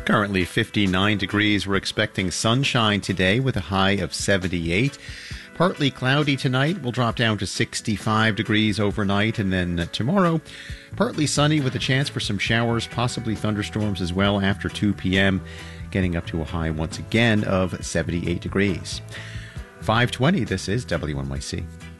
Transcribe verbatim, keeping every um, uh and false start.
Currently fifty-nine degrees. We're expecting sunshine today with a high of seventy-eight. Partly cloudy tonight. We'll drop down to sixty-five degrees overnight. And then tomorrow, partly sunny with a chance for some showers, possibly thunderstorms as well after two p.m., getting up to a high once again of seventy-eight degrees. five twenty, this is W N Y C.